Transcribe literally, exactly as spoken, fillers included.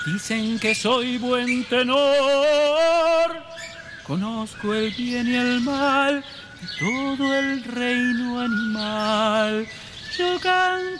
Dicen que soy buen tenor, conozco el bien y el mal de todo el reino.